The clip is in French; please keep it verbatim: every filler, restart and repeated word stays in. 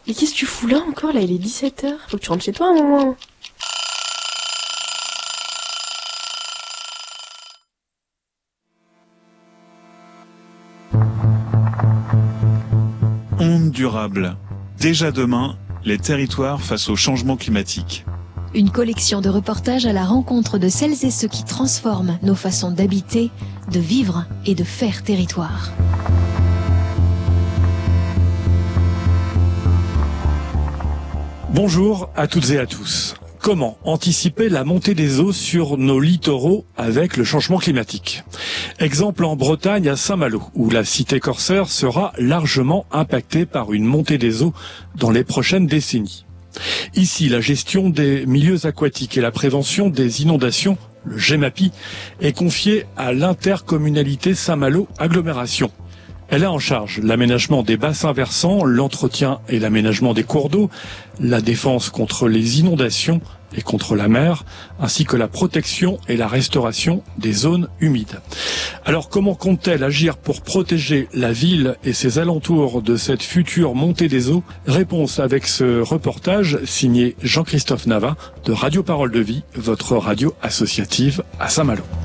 Mais qu'est-ce que tu fous là encore, là, il est dix-sept heures. Faut que tu rentres chez toi un moment. Ondes durables. Déjà demain, les territoires face au changement climatique. Une collection de reportages à la rencontre de celles et ceux qui transforment nos façons d'habiter, de vivre et de faire territoire. Bonjour à toutes et à tous. Comment anticiper la montée des eaux sur nos littoraux avec le changement climatique ? Exemple en Bretagne à Saint-Malo, où la cité corsaire sera largement impactée par une montée des eaux dans les prochaines décennies. Ici, la gestion des milieux aquatiques et la prévention des inondations, le GEMAPI, est confiée à l'intercommunalité Saint-Malo Agglomération. Elle a en charge l'aménagement des bassins versants, l'entretien et l'aménagement des cours d'eau, la défense contre les inondations et contre la mer, ainsi que la protection et la restauration des zones humides. Alors comment compte-t-elle agir pour protéger la ville et ses alentours de cette future montée des eaux ? Réponse avec ce reportage signé Jean-Christophe Nava de Radio Parole de Vie, votre radio associative à Saint-Malo.